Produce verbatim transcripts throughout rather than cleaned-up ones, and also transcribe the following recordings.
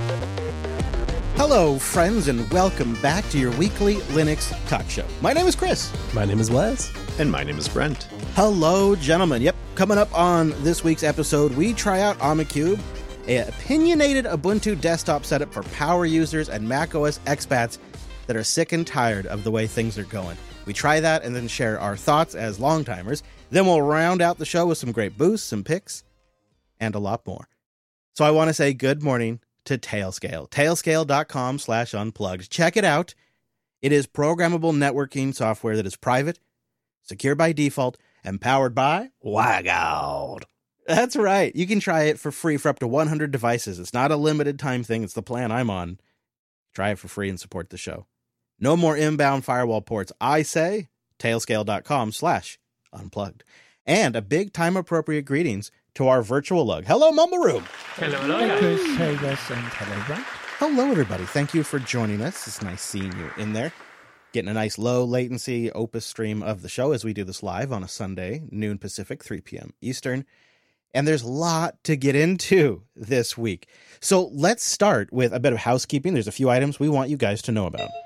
Hello, friends, and welcome back to your weekly Linux talk show. My name is Chris. My name is Wes. And my name is Brent. Hello, gentlemen. Yep, coming up on this week's episode, we try out Omicube, an opinionated Ubuntu desktop setup for power users and macOS expats that are sick and tired of the way things are going. We try that and then share our thoughts as longtimers. Then we'll round out the show with some great boosts, some picks, and a lot more. So I want to say good morning to Tailscale. Tailscale.com slash unplugged. Check it out. It is programmable networking software that is private, secure by default, and powered by WireGuard. That's right. You can try it for free for up to one hundred devices. It's not a limited time thing. It's the plan I'm on. Try it for free and support the show. No more inbound firewall ports. I say tailscale.com slash unplugged. And a big time-appropriate greetings to our virtual lug. Hello, Mumble Room. Hello, hello, Hey, guys. Chris, hey, Wes, and hello, Brent. Hello, everybody. Thank you for joining us. It's nice seeing you in there. Getting a nice low latency Opus stream of the show as we do this live on a Sunday, noon Pacific, three p.m. Eastern. And there's a lot to get into this week. So let's start with a bit of housekeeping. There's a few items we want you guys to know about.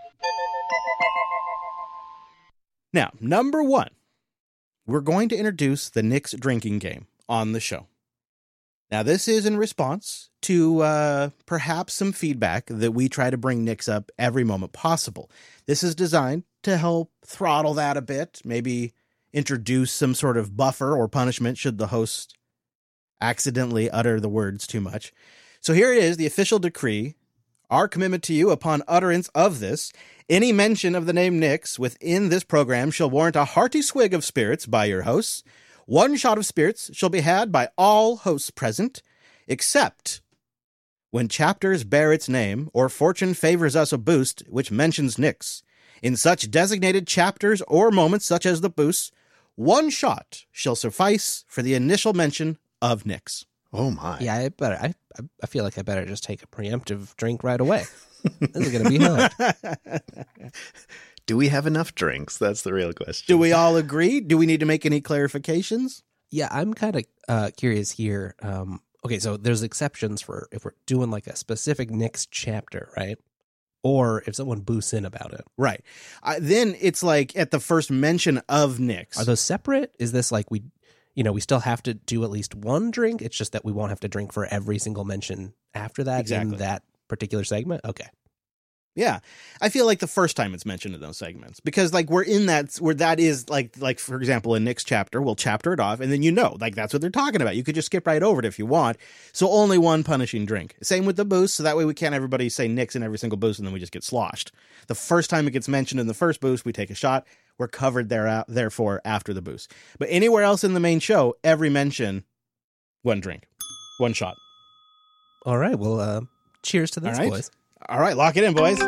Now, number one, we're going to introduce the Nix drinking game on the show. Now, this is in response to uh, perhaps some feedback that we try to bring Nix up every moment possible. This is designed to help throttle that a bit, maybe introduce some sort of buffer or punishment should the host accidentally utter the words too much. So here it is, the official decree. Our commitment to you upon utterance of this. Any mention of the name Nix within this program shall warrant a hearty swig of spirits by your hosts. One shot of spirits shall be had by all hosts present, except when chapters bear its name or fortune favors us a boost which mentions Nix. In such designated chapters or moments such as the boosts, one shot shall suffice for the initial mention of Nix. Oh my. Yeah, I better. I I feel like I better just take a preemptive drink right away. This is going to be hard. Do we have enough drinks? That's the real question. Do we all agree? Do we need to make any clarifications? Yeah, I'm kind of uh, curious here. Um, okay, so there's exceptions for if we're doing like a specific Nix chapter, right? Or if someone boosts in about it. Right. Uh, then it's like at the first mention of Nix. Are those separate? Is this like we, you know, we still have to do at least one drink? It's just that we won't have to drink for every single mention after that Exactly. in that particular segment? Okay. Yeah. I feel like the first time it's mentioned in those segments, because like we're in that where that is like, like for example, in Nick's chapter, we'll chapter it off and then, you know, like that's what they're talking about. You could just skip right over it if you want. So only one punishing drink. Same with the boost. So that way we can't everybody say Nick's in every single boost and then we just get sloshed. The first time it gets mentioned in the first boost, we take a shot. We're covered there, therefore after the boost. But anywhere else in the main show, every mention, one drink, one shot. All right. Well, uh, cheers to this, All right. boys. All right, lock it in, boys.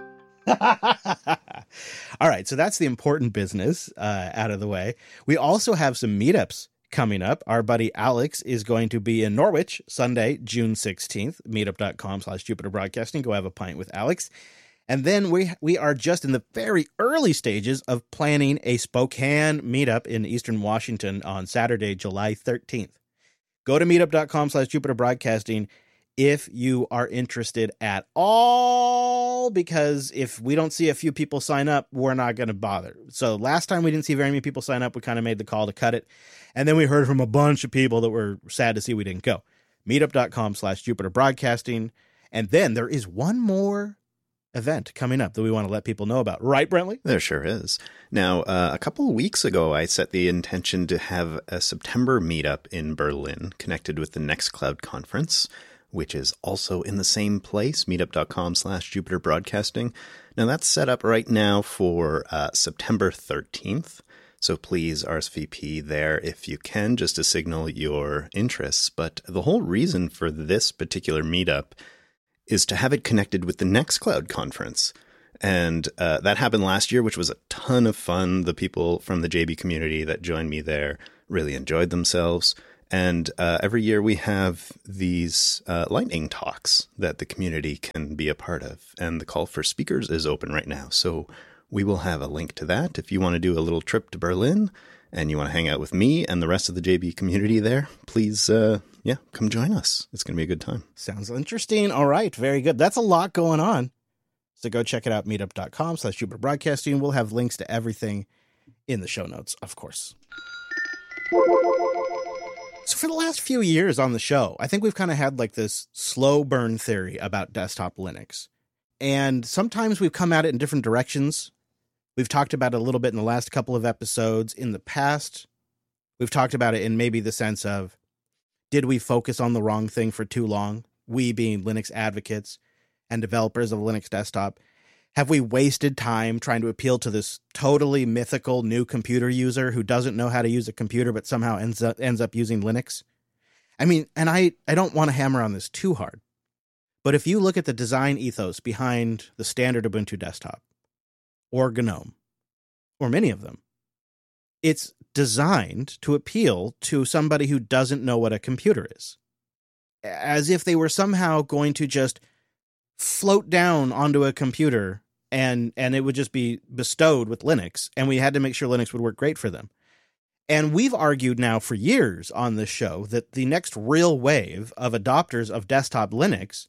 All right, so that's the important business uh, out of the way. We also have some meetups coming up. Our buddy Alex is going to be in Norwich Sunday, June sixteenth, meetup.com slash Jupiter Broadcasting. Go have a pint with Alex. And then we we are just in the very early stages of planning a Spokane meetup in Eastern Washington on Saturday, July thirteenth. Go to meetup.com slash Jupiter Broadcasting if you are interested at all, because if we don't see a few people sign up, we're not going to bother. So last time we didn't see very many people sign up, we kind of made the call to cut it. And then we heard from a bunch of people that were sad to see we didn't go. Meetup.com slash Jupiter Broadcasting. And then there is one more event coming up that we want to let people know about. Right, Brentley? There sure is. Now, uh, a couple of weeks ago, I set the intention to have a September meetup in Berlin connected with the Nextcloud conference, which is also in the same place, meetup.com slash Jupiter Broadcasting. Now, that's set up right now for uh, September thirteenth. So please R S V P there if you can, just to signal your interests. But the whole reason for this particular meetup is to have it connected with the Nextcloud conference. And uh, that happened last year, which was a ton of fun. The people from the J B community that joined me there really enjoyed themselves. And uh, every year we have these uh, lightning talks that the community can be a part of. And the call for speakers is open right now. So we will have a link to that if you want to do a little trip to Berlin and you want to hang out with me and the rest of the J B community there, please, uh, yeah, come join us. It's going to be a good time. Sounds interesting. All right. Very good. That's a lot going on. So go check it out, meetup.com slash Jupiter Broadcasting. We'll have links to everything in the show notes, of course. So for the last few years on the show, I think we've kind of had like this slow burn theory about desktop Linux. And sometimes we've come at it in different directions. We've talked about it a little bit in the last couple of episodes. In the past, we've talked about it in maybe the sense of, did we focus on the wrong thing for too long? We being Linux advocates and developers of Linux desktop. Have we wasted time trying to appeal to this totally mythical new computer user who doesn't know how to use a computer but somehow ends up, ends up using Linux? I mean, and I, I don't want to hammer on this too hard, but if you look at the design ethos behind the standard Ubuntu desktop, or GNOME, or many of them, it's designed to appeal to somebody who doesn't know what a computer is. As if they were somehow going to just float down onto a computer and, and it would just be bestowed with Linux, and we had to make sure Linux would work great for them. And we've argued now for years on this show that the next real wave of adopters of desktop Linux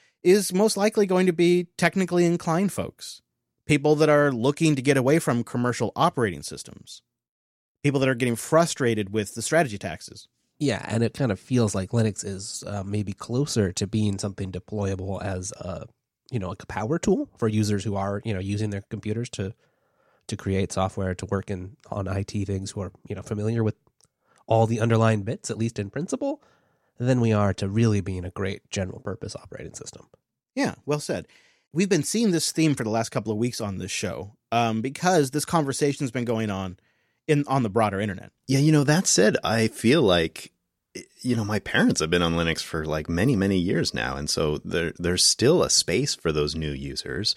is most likely going to be technically inclined folks. People that are looking to get away from commercial operating systems. People that are getting frustrated with the strategy taxes. Yeah, and it kind of feels like Linux is uh, maybe closer to being something deployable as a, you know, like a power tool for users who are, you know, using their computers to to create software, to work in on I T things, who are, you know, familiar with all the underlying bits, at least in principle, than we are to really being a great general purpose operating system. Yeah, well said. We've been seeing this theme for the last couple of weeks on this show um, because this conversation's been going on in on the broader internet. Yeah, you know, that said, I feel like, you know, my parents have been on Linux for like many, many years now. And so there, there's still a space for those new users.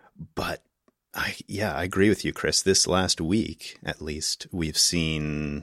But I, yeah, I agree with you, Chris. This last week, at least, we've seen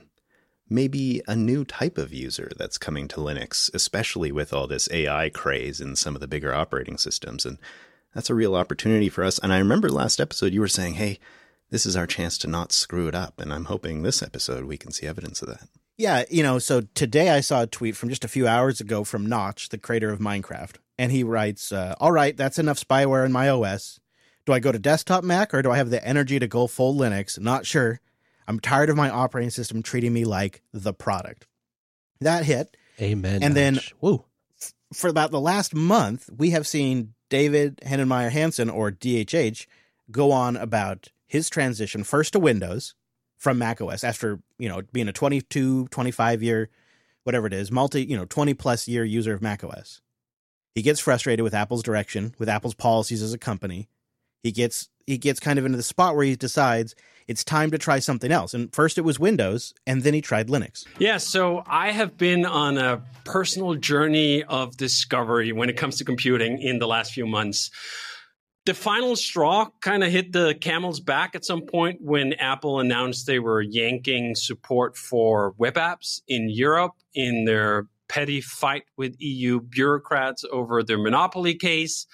maybe a new type of user that's coming to Linux, especially with all this A I craze in some of the bigger operating systems. And that's a real opportunity for us. And I remember last episode you were saying, hey, this is our chance to not screw it up. And I'm hoping this episode we can see evidence of that. Yeah, you know, so today I saw a tweet from just a few hours ago from Notch, the creator of Minecraft. And he writes, uh, all right, that's enough spyware in my O S. Do I go to desktop Mac or do I have the energy to go full Linux? Not sure. I'm tired of my operating system treating me like the product. That hit. Amen. And then Notch. Woo. f- for about the last month, we have seen David Heinemeier Hansson, or D H H, go on about his transition first to Windows from macOS after, you know, being a twenty-two, twenty-five year, whatever it is, multi, you know, twenty plus year user of macOS. He gets frustrated with Apple's direction, with Apple's policies as a company. He gets he gets kind of into the spot where he decides it's time to try something else. And first it was Windows, and then he tried Linux. Yeah, so I have been on a personal journey of discovery when it comes to computing in the last few months. The final straw kind of hit the camel's back at some point when Apple announced they were yanking support for web apps in Europe in their petty fight with E U bureaucrats over their monopoly case.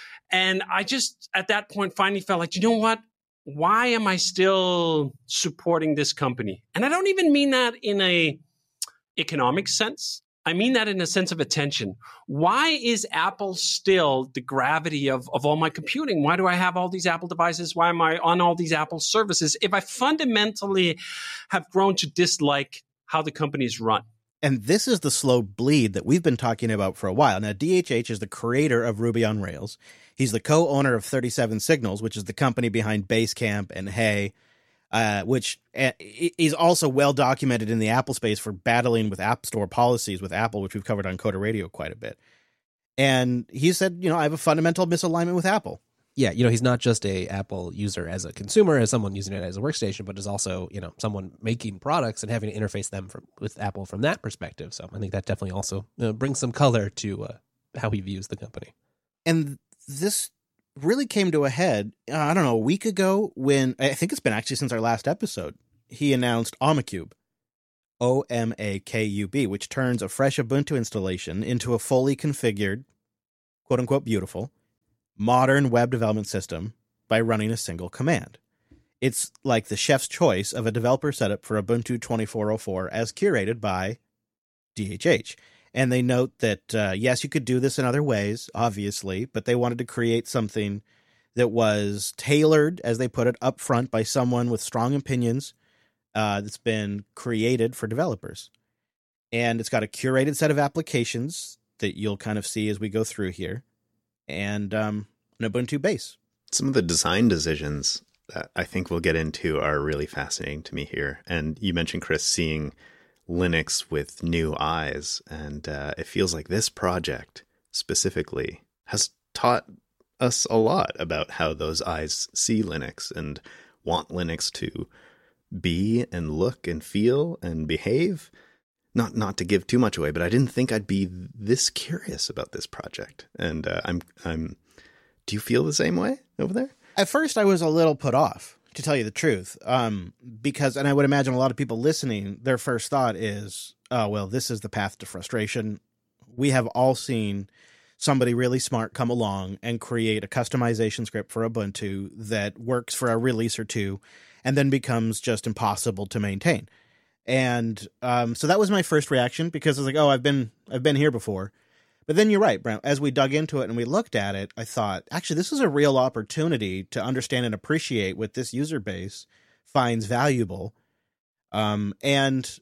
And I just, at that point, finally felt like, you know what? Why am I still supporting this company? And I don't even mean that in a economic sense. I mean that in a sense of attention. Why is Apple still the gravity of, of all my computing? Why do I have all these Apple devices? Why am I on all these Apple services if I fundamentally have grown to dislike how the company's run? And this is the slow bleed that we've been talking about for a while. Now, D H H is the creator of Ruby on Rails. He's the co-owner of thirty-seven Signals, which is the company behind Basecamp and Hey, uh, which uh, is also well documented in the Apple space for battling with App Store policies with Apple, which we've covered on Coder Radio quite a bit. And he said, you know, I have a fundamental misalignment with Apple. Yeah, you know, he's not just a Apple user as a consumer, as someone using it as a workstation, but is also, you know, someone making products and having to interface them from, with Apple from that perspective. So I think that definitely also uh, brings some color to uh, how he views the company. And this really came to a head, uh, I don't know, a week ago when, I think it's been actually since our last episode, he announced Omakube, O M A K U B, which turns a fresh Ubuntu installation into a fully configured, quote-unquote beautiful, modern web development system by running a single command. It's like the chef's choice of a developer setup for Ubuntu twenty-four oh four as curated by D H H. And they note that, uh, yes, you could do this in other ways, obviously, but they wanted to create something that was tailored, as they put it, up front by someone with strong opinions uh, that's been created for developers. And it's got a curated set of applications that you'll kind of see as we go through here, and um, an Ubuntu base. Some of the design decisions that I think we'll get into are really fascinating to me here. And you mentioned, Chris, seeing Linux with new eyes, and uh, it feels like this project specifically has taught us a lot about how those eyes see Linux and want Linux to be and look and feel and behave. Not not to give too much away, but I didn't think I'd be this curious about this project. And uh, I'm I'm. Do you feel the same way over there? At first, I was a little put off, to tell you the truth, um, because, and I would imagine a lot of people listening, their first thought is, oh, well, this is the path to frustration. We have all seen somebody really smart come along and create a customization script for Ubuntu that works for a release or two and then becomes just impossible to maintain. And um, so that was my first reaction, because I was like, oh, I've been I've been here before. But then you're right, Brent. As we dug into it and we looked at it, I thought, actually, this is a real opportunity to understand and appreciate what this user base finds valuable. Um, and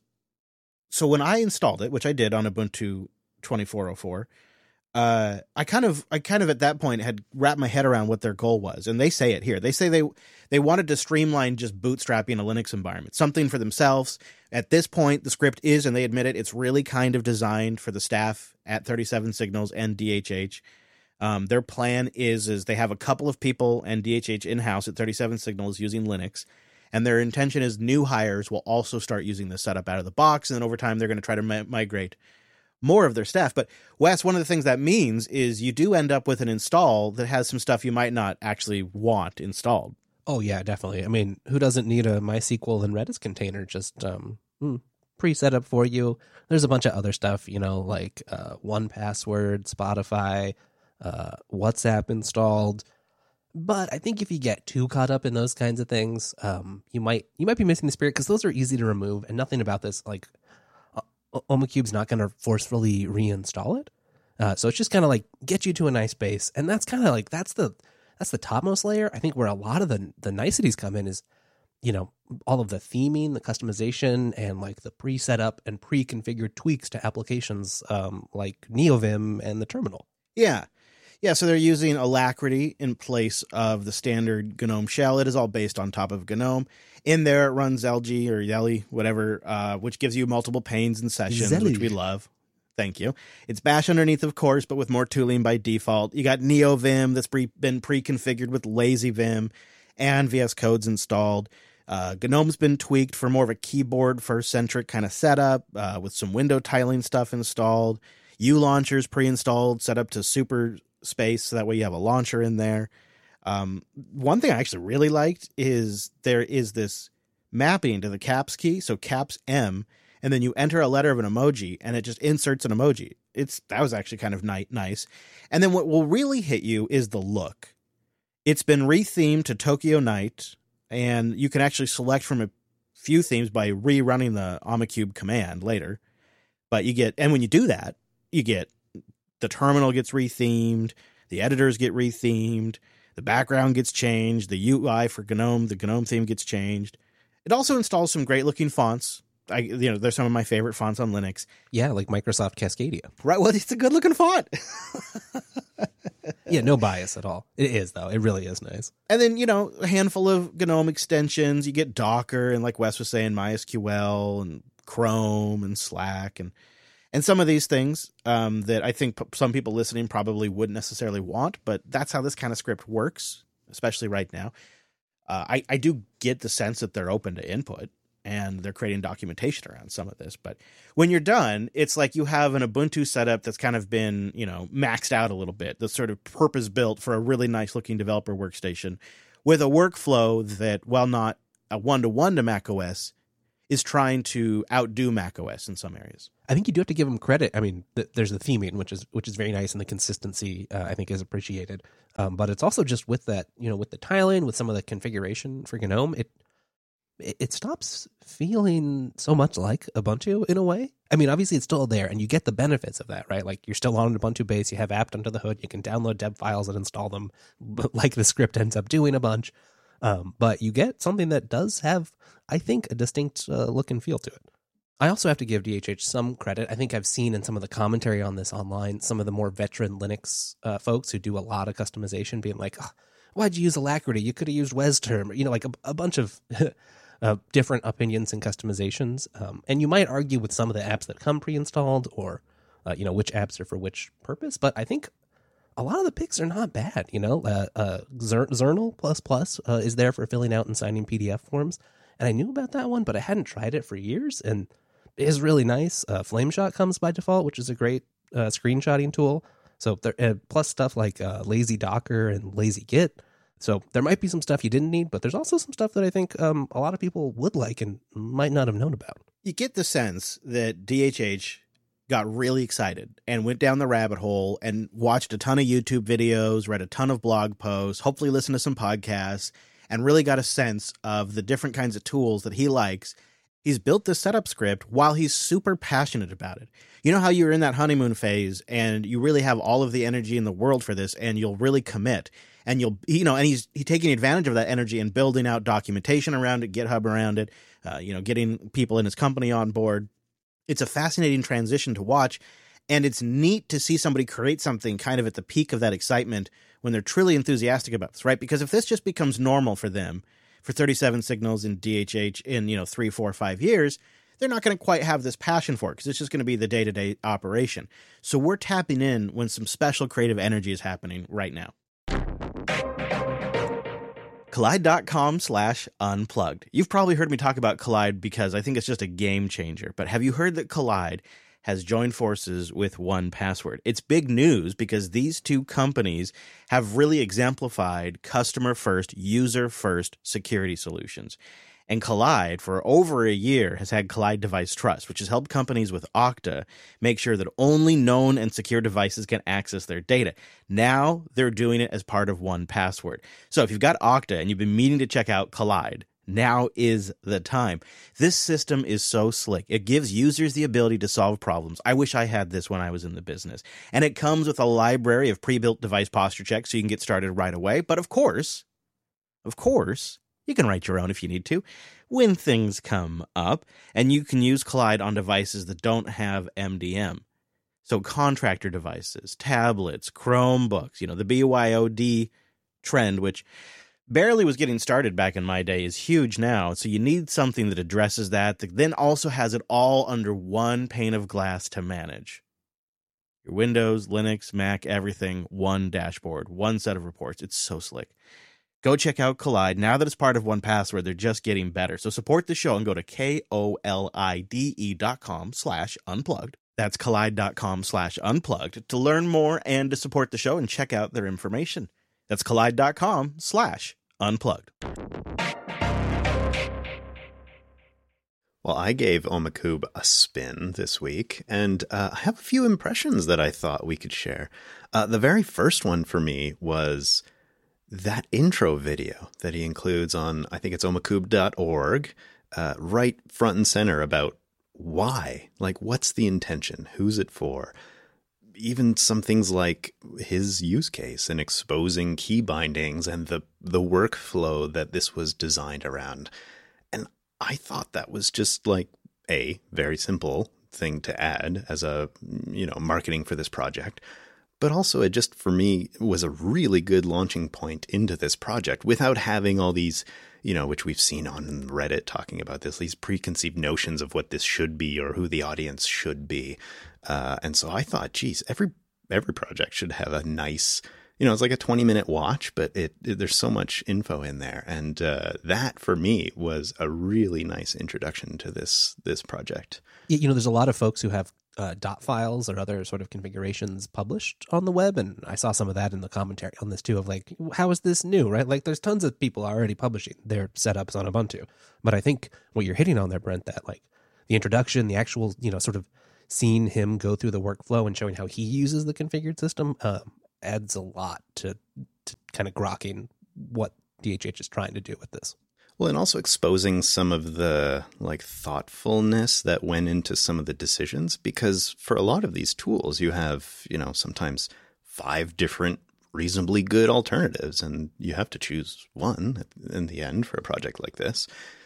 so when I installed it, which I did on Ubuntu twenty-four oh four, uh, I kind of, I kind of at that point had wrapped my head around what their goal was. And they say it here. They say they, they wanted to streamline just bootstrapping a Linux environment, something for themselves. At this point, the script is, and they admit it, it's really kind of designed for the staff at thirty-seven Signals and D H H. Um, their plan is, is they have a couple of people and D H H in-house at thirty-seven Signals using Linux. And their intention is new hires will also start using this setup out of the box. And then over time, they're going to try to mi- migrate more of their staff. But Wes, one of the things that means is you do end up with an install that has some stuff you might not actually want installed. Oh, yeah, definitely. I mean, who doesn't need a MySQL and Redis container just um, pre-set up for you? There's a bunch of other stuff, you know, like uh, one Password, Spotify, uh, WhatsApp installed. But I think if you get too caught up in those kinds of things, um, you might you might be missing the spirit, because those are easy to remove, and nothing about this, like, Omocube's not going to forcefully reinstall it. Uh, so it's just kind of like get you to a nice base. And that's kind of like, that's the that's the topmost layer. I think where a lot of the, the niceties come in is, you know, all of the theming, the customization, and like the pre-set up and pre-configured tweaks to applications um, like NeoVim and the terminal. Yeah. Yeah, so they're using Alacrity in place of the standard GNOME shell. It is all based on top of GNOME. In there, it runs L G or Yelly, whatever, uh, which gives you multiple panes and sessions, Zelly. which we love. Thank you. It's Bash underneath, of course, but with more tooling by default. You got NeoVim that's pre- been pre-configured with LazyVim, and V S Code's installed. Uh, GNOME's been tweaked for more of a keyboard-first-centric kind of setup, uh, with some window tiling stuff installed. U-Launcher's pre-installed, set up to super space, so that way you have a launcher in there. Um, one thing I actually really liked is there is this mapping to the caps key, so caps M, and then you enter a letter of an emoji, and it just inserts an emoji. It's that was actually kind of ni- nice. And then what will really hit you is the look. It's been rethemed to Tokyo Night, and you can actually select from a few themes by rerunning the Omacube command later. But you get, and when you do that, you get the terminal gets rethemed, the editors get rethemed, the background gets changed, the U I for GNOME, the GNOME theme gets changed. It also installs some great looking fonts. I, you know, they're some of my favorite fonts on Linux. Yeah, like Microsoft Cascadia. Right. Well, it's a good looking font. Yeah, no bias at all. It is, though. It really is nice. And then, you know, a handful of GNOME extensions. You get Docker and, like Wes was saying, MySQL and Chrome and Slack and and some of these things um, that I think p- some people listening probably wouldn't necessarily want, but that's how this kind of script works, especially right now. Uh, I, I do get the sense that they're open to input and they're creating documentation around some of this. But when you're done, it's like you have an Ubuntu setup that's kind of been, you know, maxed out a little bit, that's sort of purpose built for a really nice looking developer workstation with a workflow that, while not a one-to-one to macOS, is trying to outdo macOS in some areas. I think you do have to give them credit. I mean, th- there's the theming, which is which is very nice, and the consistency uh, I think is appreciated. Um, but it's also just with that, you know, with the tiling, with some of the configuration for GNOME, it, it it stops feeling so much like Ubuntu in a way. I mean, obviously it's still there, and you get the benefits of that, right? Like you're still on an Ubuntu base, you have apt under the hood, you can download deb files and install them, like the script ends up doing a bunch. Um, but you get something that does have, I think, a distinct uh, look and feel to it. I also have to give D H H some credit. I think I've seen in some of the commentary on this online, some of the more veteran Linux uh, folks who do a lot of customization being like, oh, why'd you use Alacrity? You could have used WesTerm. You know, like a, a bunch of uh, different opinions and customizations. Um, and you might argue with some of the apps that come pre-installed or, uh, you know, which apps are for which purpose. But I think a lot of the picks are not bad. You know, uh, uh, Zernal plus plus uh, is there for filling out and signing P D F forms. And I knew about that one, but I hadn't tried it for years. And it is really nice. Uh, Flameshot comes by default, which is a great uh, screenshotting tool. So there, uh, plus stuff like uh, Lazy Docker and Lazy Git. So there might be some stuff you didn't need, but there's also some stuff that I think um, a lot of people would like and might not have known about. You get the sense that D H H got really excited and went down the rabbit hole and watched a ton of YouTube videos, read a ton of blog posts, hopefully listened to some podcasts, and really got a sense of the different kinds of tools that he likes. He's built this setup script while he's super passionate about it. You know how you're in that honeymoon phase and you really have all of the energy in the world for this and you'll really commit and you'll, you know, and he's, he's taking advantage of that energy and building out documentation around it, GitHub around it, uh, you know, getting people in his company on board. It's a fascinating transition to watch, and it's neat to see somebody create something kind of at the peak of that excitement when they're truly enthusiastic about this, right? Because if this just becomes normal for them for thirty-seven Signals in D H H in, you know, three, four, five years, they're not going to quite have this passion for it because it's just going to be the day-to-day operation. So we're tapping in when some special creative energy is happening right now. Kolide.com slash unplugged. You've probably heard me talk about Kolide because I think it's just a game changer. But have you heard that Kolide has joined forces with one Password? It's big news because these two companies have really exemplified customer-first, user-first security solutions. And Kolide, for over a year, has had Kolide Device Trust, which has helped companies with Okta make sure that only known and secure devices can access their data. Now they're doing it as part of one Password. So if you've got Okta and you've been meaning to check out Kolide, now is the time. This system is so slick. It gives users the ability to solve problems. I wish I had this when I was in the business. And it comes with a library of pre-built device posture checks so you can get started right away. But of course, of course, you can write your own if you need to when things come up, and you can use Kolide on devices that don't have M D M. So contractor devices, tablets, Chromebooks, you know, the B Y O D trend, which barely was getting started back in my day, is huge now. So you need something that addresses that, that then also has it all under one pane of glass to manage. Your Windows, Linux, Mac, everything, one dashboard, one set of reports. It's so slick. Go check out Kolide. Now that it's part of one Password, they're just getting better. So support the show and go to K-O-L-I-D-E dot com slash unplugged. That's Kolide.com slash unplugged to learn more and to support the show and check out their information. That's Kolide.com slash unplugged. Well, I gave Omakube a spin this week, and uh, I have a few impressions that I thought we could share. Uh, the very first one for me was that intro video that he includes on, I think it's omakube dot org, uh, right front and center about why, like what's the intention, who's it for, even some things like his use case and exposing key bindings and the, the workflow that this was designed around. And I thought that was just like a very simple thing to add as a, you know, marketing for this project. But also it just, for me, was a really good launching point into this project without having all these, you know, which we've seen on Reddit talking about this, these preconceived notions of what this should be or who the audience should be. Uh, and so I thought, geez, every every project should have a nice, you know, it's like a twenty minute watch, but it, it there's so much info in there. And uh, that, for me, was a really nice introduction to this this project. You know, there's a lot of folks who have uh, dot files or other sort of configurations published on the web. And I saw some of that in the commentary on this too, of like, how is this new, right? Like there's tons of people already publishing their setups on Ubuntu. But I think what you're hitting on there, Brent, that like the introduction, the actual, you know, sort of seeing him go through the workflow and showing how he uses the configured system uh, adds a lot to, to kind of grokking what D H H is trying to do with this. Well, and also exposing some of the like thoughtfulness that went into some of the decisions, because for a lot of these tools, you have, you know, sometimes five different reasonably good alternatives, and you have to choose one in the end for a project like this.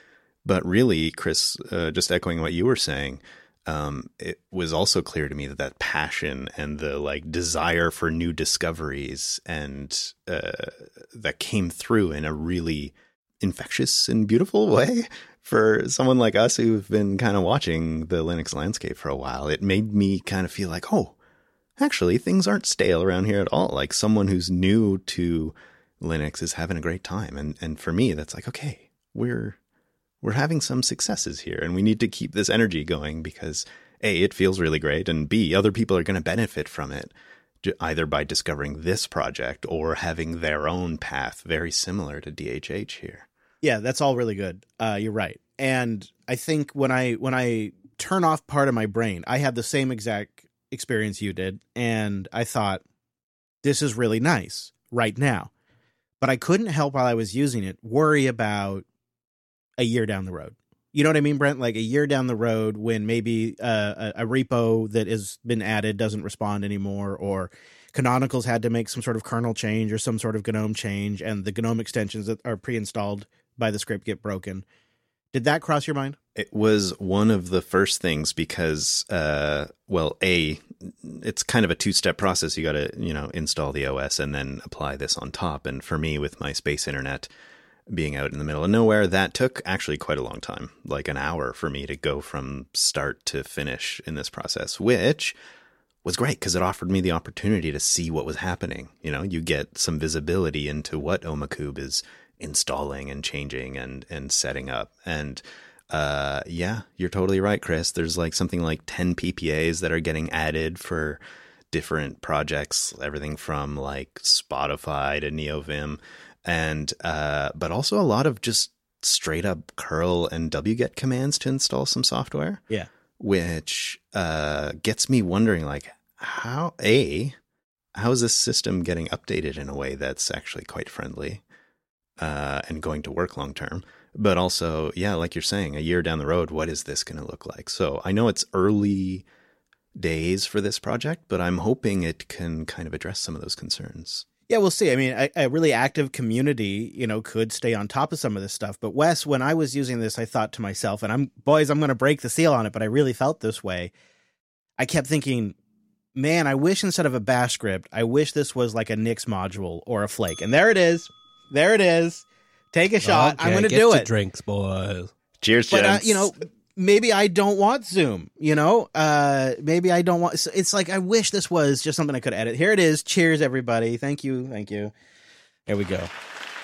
But really, Chris, uh, just echoing what you were saying, um, it was also clear to me that that passion and the like desire for new discoveries and uh, that came through in a really infectious and beautiful way for someone like us who've been kind of watching the Linux landscape for a while. It made me kind of feel like, oh, actually things aren't stale around here at all. Like someone who's new to Linux is having a great time. And, and for me, that's like, okay, we're, we're having some successes here and we need to keep this energy going because A, it feels really great. And B, other people are going to benefit from it, either by discovering this project or having their own path very similar to D H H here. Yeah, that's all really good. Uh, you're right. And I think when I when I turn off part of my brain, I had the same exact experience you did. And I thought, this is really nice right now. But I couldn't help while I was using it worry about a year down the road. You know what I mean, Brent? Like a year down the road when maybe uh, a, a repo that has been added doesn't respond anymore, or Canonical's had to make some sort of kernel change or some sort of GNOME change, and the GNOME extensions that are pre-installed by the script get broken. Did that cross your mind? It was one of the first things because, uh, well, A, it's kind of a two-step process. You got to, you know, install the O S and then apply this on top. And for me, with my space internet being out in the middle of nowhere, that took actually quite a long time, like an hour for me to go from start to finish in this process, which was great because it offered me the opportunity to see what was happening. You know, you get some visibility into what Omakube is installing and changing and, and setting up. And uh, yeah, you're totally right, Chris. There's like something like ten P P As that are getting added for different projects, everything from like Spotify to NeoVim. And, uh, but also a lot of just straight up curl and wget commands to install some software. Yeah. Which, uh, gets me wondering like how, A, how is this system getting updated in a way that's actually quite friendly, uh, and going to work long term, but also, yeah, like you're saying, a year down the road, what is this going to look like? So I know it's early days for this project, but I'm hoping it can kind of address some of those concerns. Yeah, we'll see. I mean, a, a really active community, you know, could stay on top of some of this stuff. But Wes, when I was using this, I thought to myself, and I'm, boys, I'm going to break the seal on it, but I really felt this way. I kept thinking, man, I wish instead of a bash script, I wish this was like a Nix module or a Flake. And there it is. There it is. Take a shot. Okay, I'm going to get do to it. Drinks, boys. Cheers, But, uh, gents. you know, maybe I don't want Zoom, you know, uh, maybe I don't want, it's like, I wish this was just something I could edit. Here it is. Cheers, everybody. Thank you. Thank you. Here we go.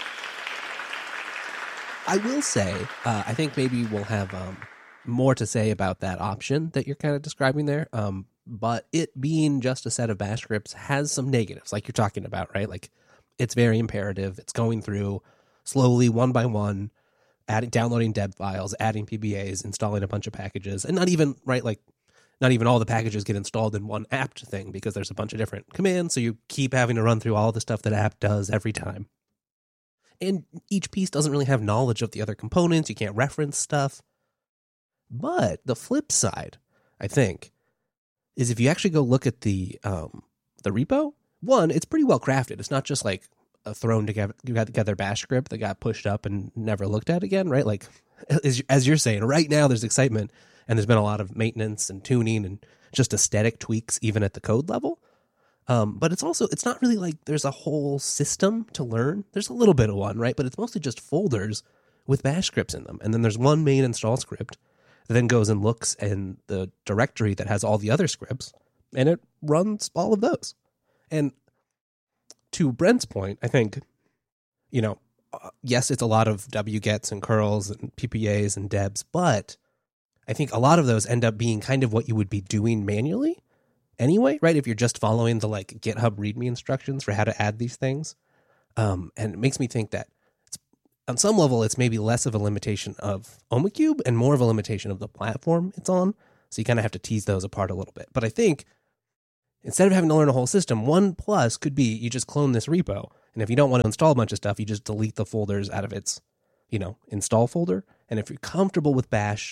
I will say, uh, I think maybe we'll have um, more to say about that option that you're kind of describing there. Um, but it being just a set of bash scripts has some negatives, like you're talking about, right? Like it's very imperative. It's going through slowly, one by one, adding, downloading deb files, adding P B As, installing a bunch of packages, and not even, right, like, not even all the packages get installed in one apt thing because there's a bunch of different commands, so you keep having to run through all the stuff that apt does every time. And each piece doesn't really have knowledge of the other components, you can't reference stuff. But the flip side, I think, is if you actually go look at the um, the repo, one, it's pretty well crafted. It's not just like a thrown together, together bash script that got pushed up and never looked at again, right? Like, as, as you're saying, right now there's excitement and there's been a lot of maintenance and tuning and just aesthetic tweaks even at the code level. Um, but it's also, it's not really like there's a whole system to learn. There's a little bit of one, right? But it's mostly just folders with bash scripts in them. And then there's one main install script that then goes and looks in the directory that has all the other scripts and it runs all of those. And to Brent's point, I think, you know, uh, yes, it's a lot of wgets and curls and P P As and debs, but I think a lot of those end up being kind of what you would be doing manually anyway, right? If you're just following the like GitHub README instructions for how to add these things. Um, and it makes me think that it's, on some level, it's maybe less of a limitation of OhmCube and more of a limitation of the platform it's on. So you kind of have to tease those apart a little bit. But I think instead of having to learn a whole system, one plus could be you just clone this repo. And if you don't want to install a bunch of stuff, you just delete the folders out of its, you know, install folder. And if you're comfortable with Bash,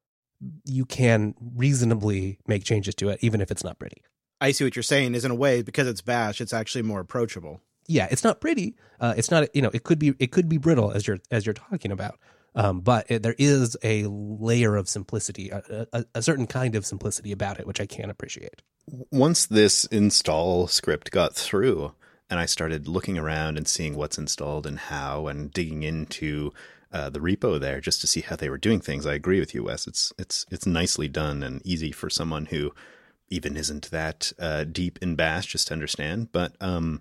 you can reasonably make changes to it, even if it's not pretty. I see what you're saying is in a way, because it's Bash, it's actually more approachable. Yeah, it's not pretty. Uh, it's not, you know, it could be, it could be brittle as you're, as you're talking about. Um, but it, there is a layer of simplicity, a, a, a certain kind of simplicity about it, which I can appreciate. Once this install script got through and I started looking around and seeing what's installed and how and digging into uh, the repo there just to see how they were doing things, I agree with you, Wes. It's, it's, it's nicely done and easy for someone who even isn't that uh, deep in Bash just to understand. But um,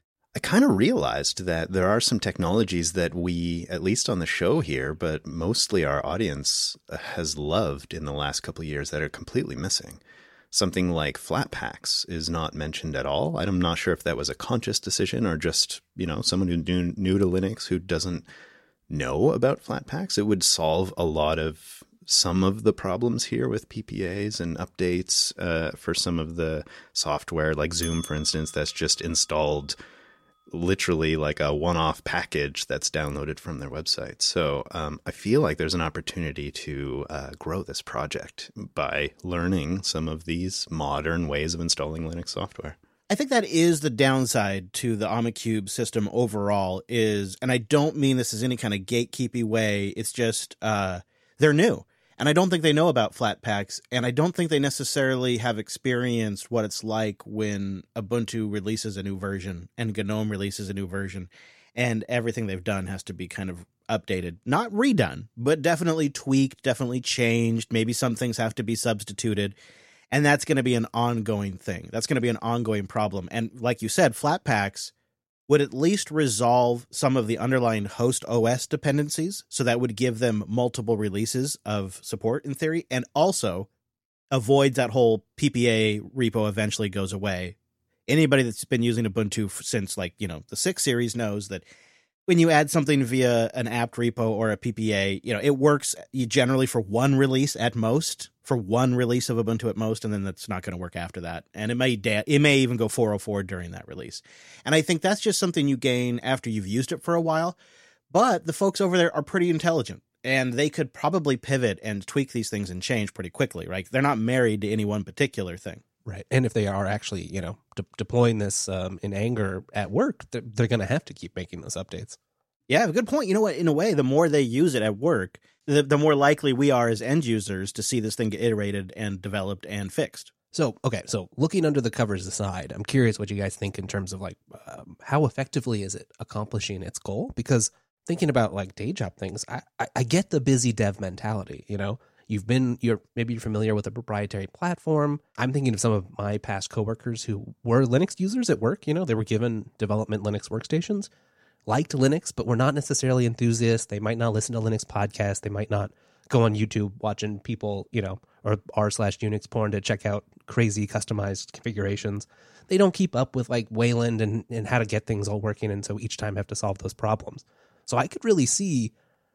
I kind of realized that there are some technologies that we, at least on the show here, but mostly our audience has loved in the last couple of years that are completely missing. Something like Flatpaks is not mentioned at all. I'm not sure if that was a conscious decision or just, you know, someone who's new, new to Linux who doesn't know about Flatpaks. It would solve a lot of some of the problems here with P P As and updates uh, for some of the software, like Zoom, for instance, that's just installed literally like a one-off package that's downloaded from their website. So um, I feel like there's an opportunity to uh, grow this project by learning some of these modern ways of installing Linux software. I think that is the downside to the OhmCube system overall is, and I don't mean this as any kind of gatekeepy way, it's just uh, they're new. And I don't think they know about Flatpaks, and I don't think they necessarily have experienced what it's like when Ubuntu releases a new version and GNOME releases a new version, and everything they've done has to be kind of updated. Not redone, but definitely tweaked, definitely changed. Maybe some things have to be substituted, and that's going to be an ongoing thing. That's going to be an ongoing problem. And like you said, Flatpaks would at least resolve some of the underlying host O S dependencies, so that would give them multiple releases of support in theory, and also avoids that whole P P A repo eventually goes away. Anybody that's been using Ubuntu since, like, you know, the six series knows that when you add something via an apt repo or a P P A, you know, it works generally for one release at most, for one release of Ubuntu at most, and then that's not going to work after that. And it may da- it may even go four oh four during that release. And I think that's just something you gain after you've used it for a while. But the folks over there are pretty intelligent, and they could probably pivot and tweak these things and change pretty quickly, right? They're not married to any one particular thing. Right. And if they are actually, you know, de- deploying this um, in anger at work, they're, they're going to have to keep making those updates. Yeah, good point. You know what? In a way, the more they use it at work, the, the more likely we are as end users to see this thing get iterated and developed and fixed. So, okay, so looking under the covers aside, I'm curious what you guys think in terms of like um, how effectively is it accomplishing its goal? Because thinking about like day job things, I, I, I get the busy dev mentality, you know? You've been, you're maybe you're familiar with a proprietary platform. I'm thinking of some of my past coworkers who were Linux users at work. You know, they were given development Linux workstations, liked Linux, but were not necessarily enthusiasts. They might not listen to Linux podcasts. They might not go on YouTube watching people, you know, or r slash Unix porn to check out crazy customized configurations. They don't keep up with like Wayland and, and how to get things all working. And so each time have to solve those problems. So I could really see,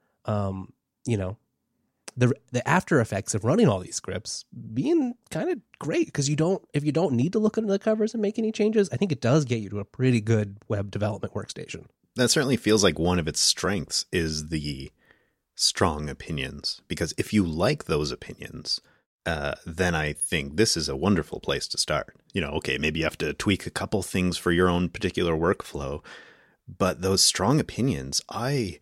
um, you know, the the after effects of running all these scripts being kind of great, because you don't, if you don't need to look under the covers and make any changes, I think it does get you to a pretty good web development workstation. That certainly feels like one of its strengths is the strong opinions, because if you like those opinions, uh, then I think this is a wonderful place to start. You know, okay, maybe you have to tweak a couple things for your own particular workflow, but those strong opinions, I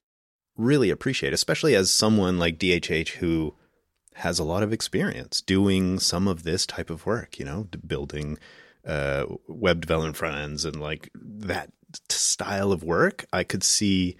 really appreciate, especially as someone like D H H who has a lot of experience doing some of this type of work, you know, building uh, web development front ends and like that style of work. I could see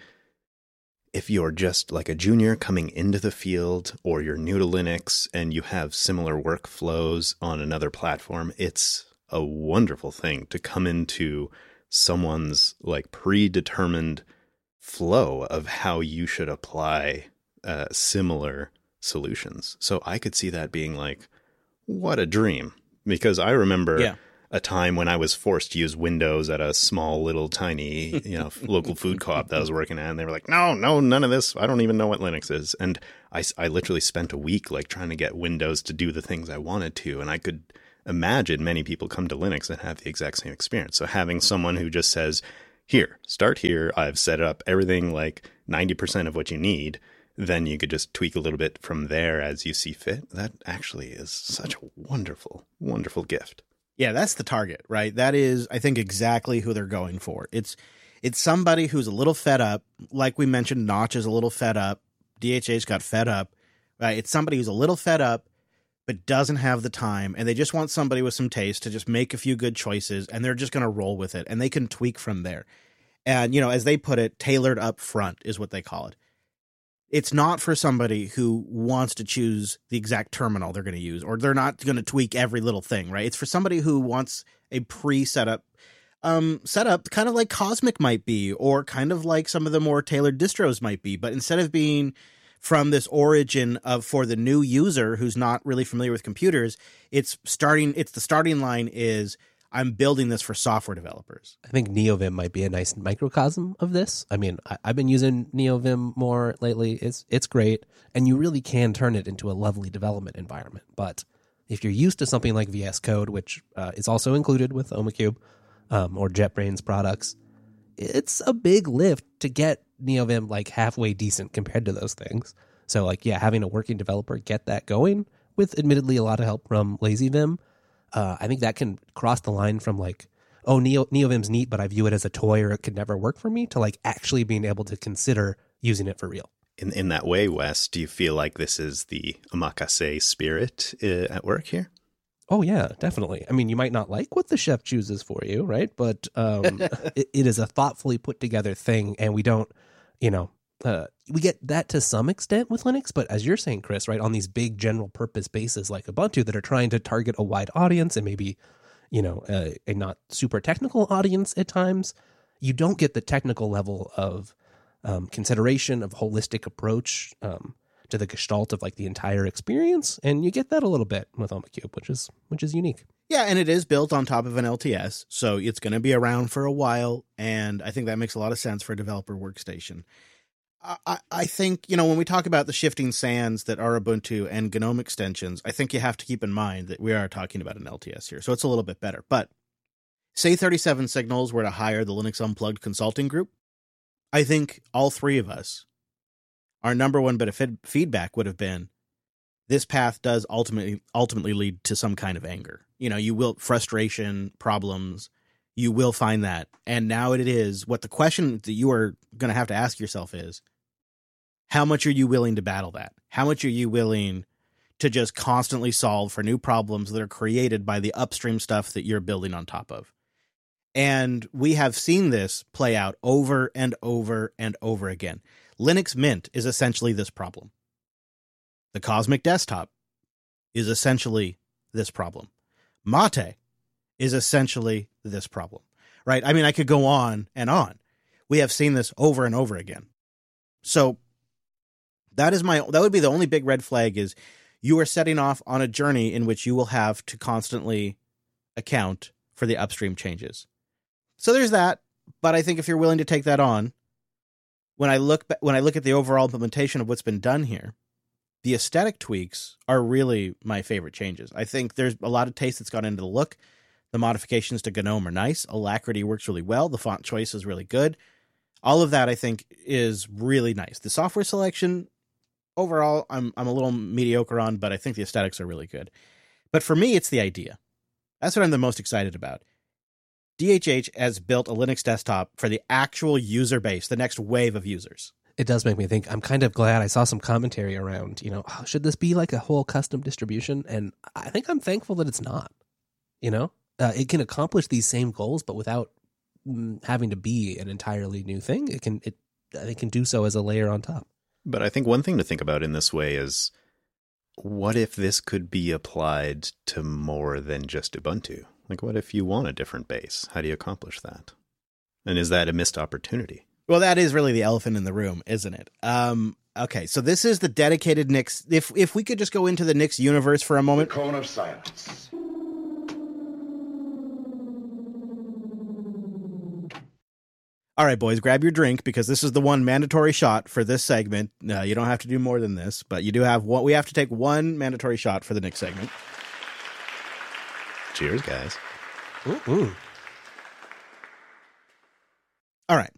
if you're just like a junior coming into the field, or you're new to Linux and you have similar workflows on another platform, it's a wonderful thing to come into someone's like predetermined flow of how you should apply uh, similar solutions. So I could see that being like, what a dream. Because I remember Yeah. a time when I was forced to use Windows at a small little tiny, you know, local food co-op that I was working at. And they were like, no, no, none of this. I don't even know what Linux is. And I, I literally spent a week like trying to get Windows to do the things I wanted to. And I could imagine many people come to Linux and have the exact same experience. So having someone who just says, here, start here. I've set up everything like ninety percent of what you need. Then you could just tweak a little bit from there as you see fit. That actually is such a wonderful, wonderful gift. Yeah, that's the target, right? That is, I think, exactly who they're going for. It's it's somebody who's a little fed up. Like we mentioned, Notch is a little fed up. D H H got fed up. Right? It's somebody who's a little fed up, but doesn't have the time, and they just want somebody with some taste to just make a few good choices, and they're just going to roll with it, and they can tweak from there. And, you know, as they put it, tailored up front is what they call it. It's not for somebody who wants to choose the exact terminal they're going to use, or they're not going to tweak every little thing, right? It's for somebody who wants a pre-setup um, setup, kind of like Cosmic might be, or kind of like some of the more tailored distros might be. But instead of being from this origin of for the new user who's not really familiar with computers, it's starting. It's the starting line is, I'm building this for software developers. I think NeoVim might be a nice microcosm of this. I mean, I, I've been using NeoVim more lately. It's it's great, and you really can turn it into a lovely development environment. But if you're used to something like V S Code, which uh, is also included with OhmCube um, or JetBrains products, it's a big lift to get NeoVim like halfway decent compared to those things. So, like, yeah, having a working developer get that going with admittedly a lot of help from LazyVim. Uh, I think that can cross the line from like, oh, Neo NeoVim's neat, but I view it as a toy or it could never work for me, to like actually being able to consider using it for real. In in that way, Wes, do you feel like this is the omakase spirit uh, at work here? Oh, yeah, definitely. I mean, you might not like what the chef chooses for you, right? But um, it, it is a thoughtfully put together thing, and we don't, you know, uh, we get that to some extent with Linux, but as you're saying, Chris, right, on these big general purpose bases like Ubuntu that are trying to target a wide audience and maybe, you know, a, a not super technical audience at times, you don't get the technical level of um, consideration, of holistic approach um, to the gestalt of like the entire experience, and you get that a little bit with OhmCube, which is which is unique. Yeah, and it is built on top of an L T S, so it's going to be around for a while, and I think that makes a lot of sense for a developer workstation. I, I think, you know, when we talk about the shifting sands that are Ubuntu and GNOME extensions, I think you have to keep in mind that we are talking about an L T S here, so it's a little bit better. But say thirty-seven Signals were to hire the Linux Unplugged consulting group, I think all three of us, our number one bit of fid- feedback would have been, this path does ultimately ultimately lead to some kind of anger. You know, you will, frustration, problems, you will find that. And now it is, what the question that you are going to have to ask yourself is, how much are you willing to battle that? How much are you willing to just constantly solve for new problems that are created by the upstream stuff that you're building on top of? And we have seen this play out over and over and over again. Linux Mint is essentially this problem. The Cosmic Desktop is essentially this problem. Mate is essentially this problem, right? I mean, I could go on and on. We have seen this over and over again. So that is my, that would be the only big red flag, is you are setting off on a journey in which you will have to constantly account for the upstream changes. So there's that. But I think if you're willing to take that on, when I look, when I look at the overall implementation of what's been done here, the aesthetic tweaks are really my favorite changes. I think there's a lot of taste that's gone into the look. The modifications to GNOME are nice. Alacrity works really well. The font choice is really good. All of that, I think, is really nice. The software selection, overall, I'm I'm a little mediocre on, but I think the aesthetics are really good. But for me, it's the idea. That's what I'm the most excited about. D H H has built a Linux desktop for the actual user base, the next wave of users. It does make me think. I'm kind of glad I saw some commentary around, you know, oh, should this be like a whole custom distribution? And I think I'm thankful that it's not. You know, uh, it can accomplish these same goals, but without mm, having to be an entirely new thing. It can, it, it can do so as a layer on top. But I think one thing to think about in this way is, what if this could be applied to more than just Ubuntu? Like, what if you want a different base? How do you accomplish that? And is that a missed opportunity? Well, that is really the elephant in the room, isn't it? Um, Okay, so this is the dedicated Nix. If if we could just go into the Nix universe for a moment. The cone of silence. All right, boys, grab your drink because this is the one mandatory shot for this segment. Uh, you don't have to do more than this, but you do have what we have to take one mandatory shot for the Nix segment. Cheers, guys. Ooh. All right.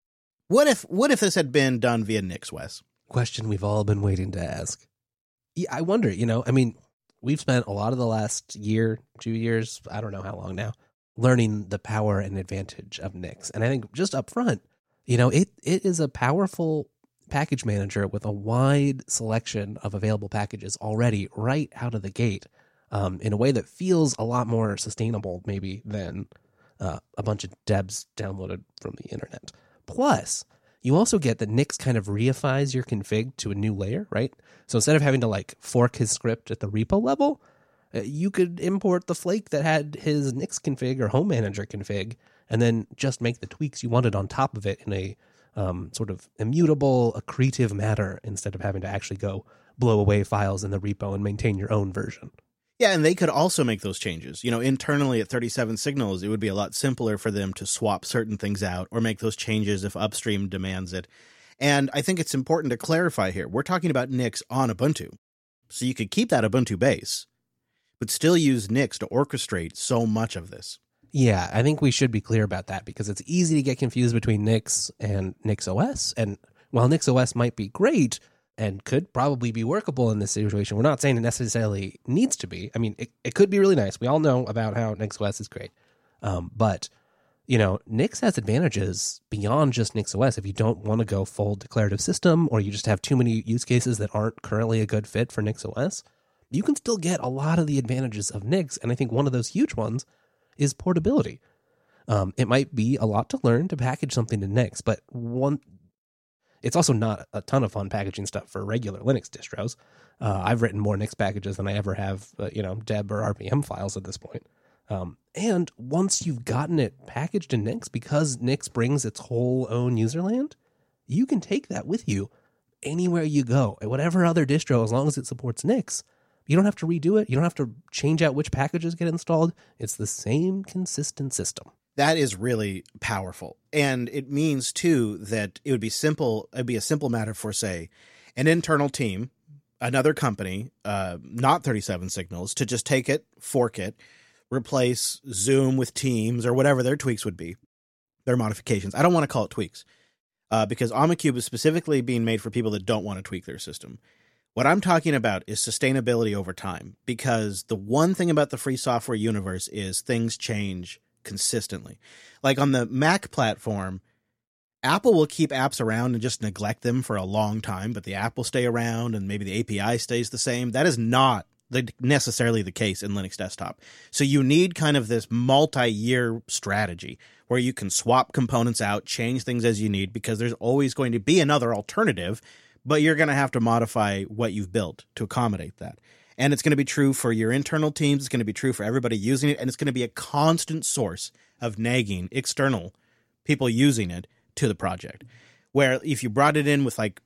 What if what if this had been done via Nix, Wes? Question we've all been waiting to ask. Yeah, I wonder, you know, I mean, we've spent a lot of the last year, two years, I don't know how long now, learning the power and advantage of Nix. And I think just up front, you know, it it is a powerful package manager with a wide selection of available packages already right out of the gate, um, in a way that feels a lot more sustainable maybe than uh, a bunch of debs downloaded from the internet. Plus, you also get that Nix kind of reifies your config to a new layer, right? So instead of having to like fork his script at the repo level, uh, you could import the flake that had his Nix config or home manager config and then just make the tweaks you wanted on top of it in a um, sort of immutable, accretive manner instead of having to actually go blow away files in the repo and maintain your own version. Yeah, and they could also make those changes. You know, internally at thirty-seven Signals, it would be a lot simpler for them to swap certain things out or make those changes if upstream demands it. And I think it's important to clarify here. We're talking about Nix on Ubuntu. So you could keep that Ubuntu base, but still use Nix to orchestrate so much of this. Yeah, I think we should be clear about that because it's easy to get confused between Nix and NixOS. And while NixOS might be great and could probably be workable in this situation, we're not saying it necessarily needs to be. I mean, it, it could be really nice. We all know about how NixOS is great. Um, but, you know, Nix has advantages beyond just NixOS. If you don't want to go full declarative system or you just have too many use cases that aren't currently a good fit for NixOS, you can still get a lot of the advantages of Nix. And I think one of those huge ones is portability. Um, it might be a lot to learn to package something to Nix, but one... It's also not a ton of fun packaging stuff for regular Linux distros. Uh, I've written more Nix packages than I ever have, uh, you know, deb or R P M files at this point. Um, and once you've gotten it packaged in Nix, because Nix brings its whole own userland, you can take that with you anywhere you go, at whatever other distro, as long as it supports Nix. You don't have to redo it. You don't have to change out which packages get installed. It's the same consistent system. That is really powerful. And it means, too, that it would be simple. It'd be a simple matter for, say, an internal team, another company, uh, not thirty-seven Signals, to just take it, fork it, replace Zoom with Teams or whatever their tweaks would be, their modifications. I don't want to call it tweaks uh, because Omacube is specifically being made for people that don't want to tweak their system. What I'm talking about is sustainability over time, because the one thing about the free software universe is things change consistently. Like on the Mac platform, Apple will keep apps around and just neglect them for a long time, but the app will stay around and maybe the A P I stays the same. That is not the, necessarily the case in Linux desktop. So you need kind of this multi-year strategy where you can swap components out, change things as you need, because there's always going to be another alternative, but you're going to have to modify what you've built to accommodate that. And it's going to be true for your internal teams. It's going to be true for everybody using it. And it's going to be a constant source of nagging external people using it to the project. Where if you brought it in with like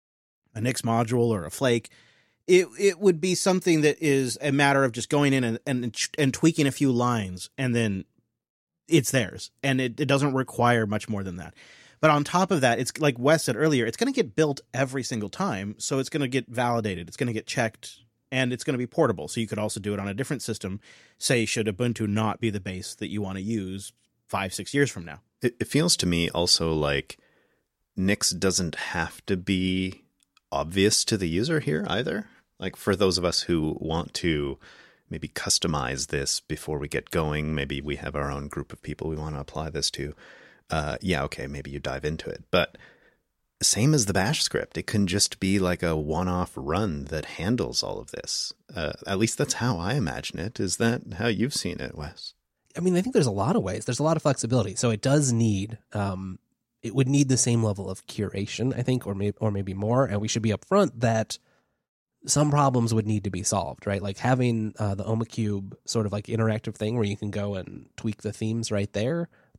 a Nix module or a flake, it it would be something that is a matter of just going in and and, and tweaking a few lines, and then it's theirs. And it, it doesn't require much more than that. But on top of that, it's like Wes said earlier, it's going to get built every single time. So it's going to get validated. It's going to get checked. And it's going to be portable, so you could also do it on a different system. Say, should Ubuntu not be the base that you want to use five, six years from now? It, it feels to me also like Nix doesn't have to be obvious to the user here either. Like for those of us who want to maybe customize this before we get going, maybe we have our own group of people we want to apply this to. Uh, yeah, okay, maybe you dive into it. But same as the bash script, it can just be like a one-off run that handles all of this. Uh, at least that's how I imagine it. Is that how you've seen it, Wes? I mean, I think there's a lot of ways. There's a lot of flexibility. So it does need, um, it would need the same level of curation, I think, or maybe, or maybe more. And we should be upfront that some problems would need to be solved, right? Like having uh, the Omacube sort of like interactive thing where you can go and tweak the themes right there.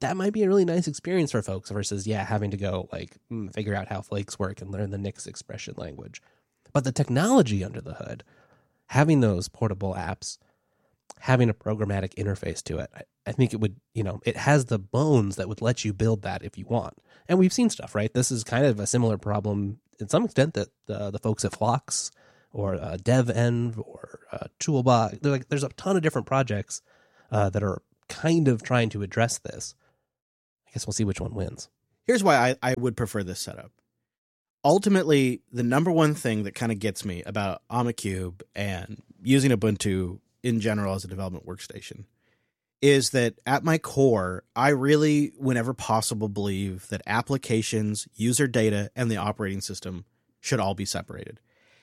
that might be a really nice experience for folks versus, yeah, having to go like mm, figure out how flakes work and learn the Nix expression language. But the technology under the hood, having those portable apps, having a programmatic interface to it, I, I think it would, you know, it has the bones that would let you build that if you want. And we've seen stuff, right? This is kind of a similar problem in some extent that uh, the folks at Phlox or uh, DevEnv or uh, Toolbox, they're like, there's a ton of different projects uh, that are kind of trying to address this. I guess we'll see which one wins. Here's why I, I would prefer this setup. Ultimately, the number one thing that kind of gets me about Omacube and using Ubuntu in general as a development workstation is that at my core, I really, whenever possible, believe that applications, user data, and the operating system should all be separated.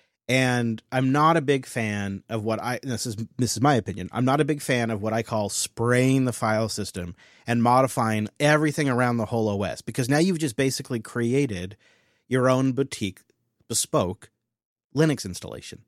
And I'm not a big fan of what I, this is, this is my opinion, I'm not a big fan of what I call spraying the file system and modifying everything around the whole O S, because now you've just basically created your own boutique, bespoke Linux installation.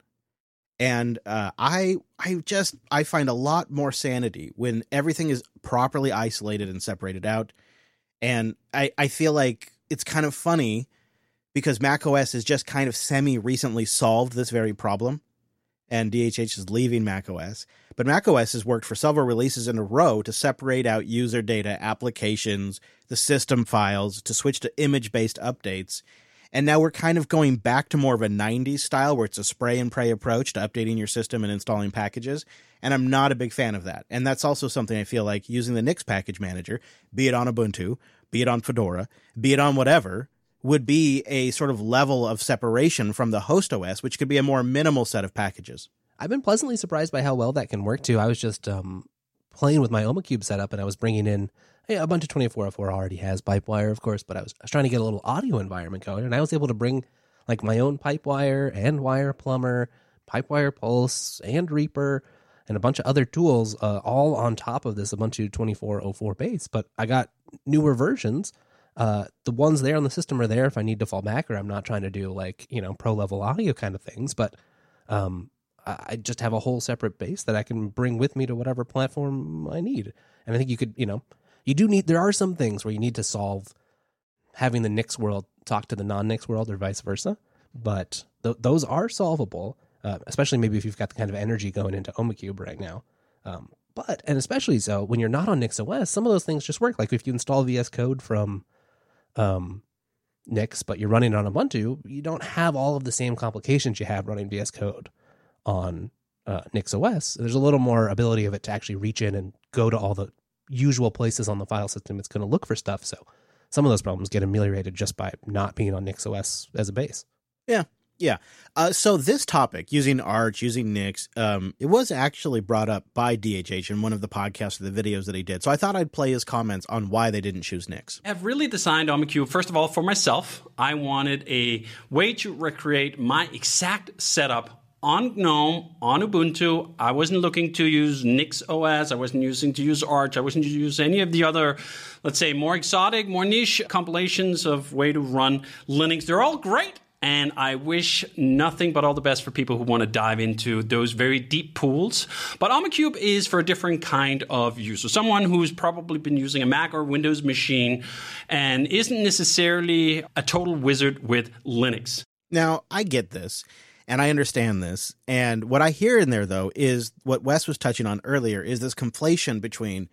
And uh, I I just, I find a lot more sanity when everything is properly isolated and separated out. And I, I feel like it's kind of funny because macOS has just kind of semi-recently solved this very problem, and D H H is leaving macOS. But macOS has worked for several releases in a row to separate out user data, applications, the system files, to switch to image-based updates. And now we're kind of going back to more of a nineties style where it's a spray and pray approach to updating your system and installing packages. And I'm not a big fan of that. And that's also something I feel like using the Nix package manager, be it on Ubuntu, be it on Fedora, be it on whatever, would be a sort of level of separation from the host O S, which could be a more minimal set of packages. I've been pleasantly surprised by how well that can work too. I was just um, playing with my Omacube setup and I was bringing in, hey, Ubuntu twenty-four oh four already has Pipewire, of course, but I was, I was trying to get a little audio environment going, and I was able to bring like my own Pipewire and Wireplumber, Pipewire Pulse and Reaper, and a bunch of other tools uh, all on top of this Ubuntu twenty-four oh four base. But I got newer versions. Uh, the ones there on the system are there if I need to fall back or I'm not trying to do like, you know, pro level audio kind of things. But um, I just have a whole separate base that I can bring with me to whatever platform I need. And I think you could, you know, you do need, there are some things where you need to solve having the Nix world talk to the non-Nix world or vice versa. But th- those are solvable, uh, especially maybe if you've got the kind of energy going into Omacube right now. Um, but, and especially so when you're not on NixOS, some of those things just work. Like if you install V S Code from um, Nix, but you're running on Ubuntu, you don't have all of the same complications you have running V S Code on uh, NixOS. There's a little more ability of it to actually reach in and go to all the usual places on the file system it's going to look for stuff. So some of those problems get ameliorated just by not being on NixOS as a base. Yeah. Yeah. Uh, so this topic, using Arch, using Nix, um, it was actually brought up by D H H in one of the podcasts or the videos that he did. So I thought I'd play his comments on why they didn't choose Nix. I've really designed Omacube, first of all, for myself. I wanted a way to recreate my exact setup on GNOME, on Ubuntu. I wasn't looking to use NixOS. I wasn't using to use Arch. I wasn't to use any of the other, let's say, more exotic, more niche compilations of way to run Linux. They're all great. And I wish nothing but all the best for people who want to dive into those very deep pools. But Omacube is for a different kind of user. Someone who's probably been using a Mac or Windows machine and isn't necessarily a total wizard with Linux. Now, I get this, and I understand this. And what I hear in there, though, is what Wes was touching on earlier, is this conflation between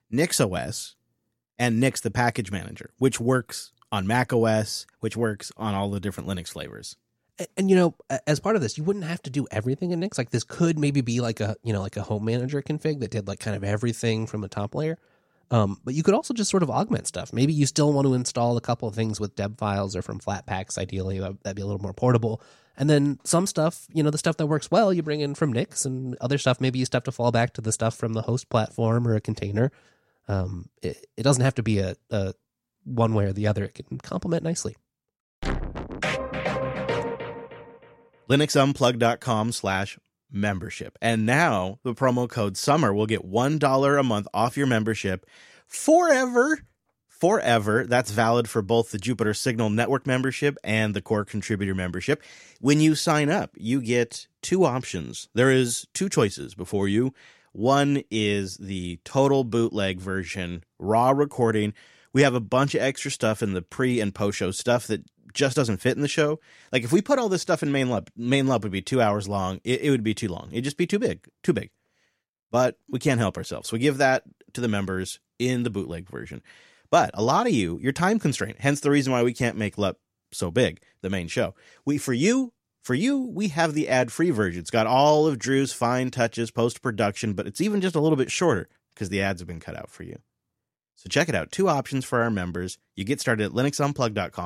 NixOS and Nix, the package manager, which works on Mac O S, which works on all the different Linux flavors. And, and, you know, as part of this, you wouldn't have to do everything in Nix. Like this could maybe be like a, you know, like a home manager config that did like kind of everything from the top layer. Um, but you could also just sort of augment stuff. Maybe you still want to install a couple of things with deb files or from Flatpaks. Ideally, that'd be a little more portable. And then some stuff, you know, the stuff that works well, you bring in from Nix, and other stuff, maybe you still have to fall back to the stuff from the host platform or a container. Um, it, it doesn't have to be a, a one way or the other. It can complement nicely. linuxunplug.com slash membership. And now the promo code SUMMER will get one dollar a month off your membership forever. Forever. That's valid for both the Jupiter Signal Network membership and the Core Contributor membership. When you sign up, you get two options. There is two choices before you. One is the total bootleg version, raw recording. We have a bunch of extra stuff in the pre and post show stuff that just doesn't fit in the show. Like if we put all this stuff in main lap, main lap would be two hours long. It, it would be too long. It'd just be too big, too big. But we can't help ourselves. So we give that to the members in the bootleg version. But a lot of you, you're time constrained. Hence the reason why we can't make L U P so big, the main show. We for you, for you, we have the ad-free version. It's got all of Drew's fine touches, post-production, but it's even just a little bit shorter because the ads have been cut out for you. So check it out. Two options for our members. You get started at linux unplugged dot com.